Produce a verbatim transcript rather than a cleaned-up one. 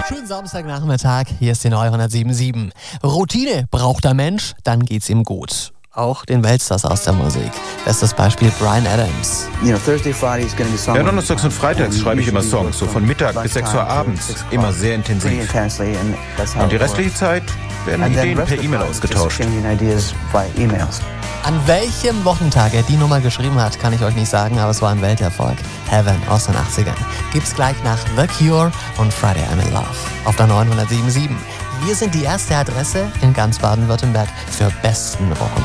Schönen Samstagnachmittag, hier ist die neue hundertsieben Komma sieben. Routine braucht der Mensch, dann geht's ihm gut. Auch den Weltstars aus der Musik. Bestes Beispiel Bryan Adams. Ja, donnerstags und freitags schreibe ich immer Songs, so von Mittag bis sechs Uhr abends. Immer sehr intensiv. Und die restliche Zeit werden Ideen per E-Mail ausgetauscht. An welchem Wochentag er die Nummer geschrieben hat, kann ich euch nicht sagen, aber es war ein Welterfolg. Heaven aus den achtzigern. Gibt's gleich nach The Cure und Friday I'm in Love auf der neuen hundertsieben Komma sieben. Wir sind die erste Adresse in ganz Baden-Württemberg für besten Rock.